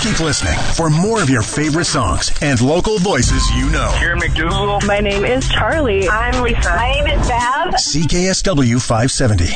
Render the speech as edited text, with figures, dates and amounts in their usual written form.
Keep listening for more of your favorite songs and local voices you know. Karen McDougal. My name is Charlie. I'm Lisa. My name is Bev. CKSW 570.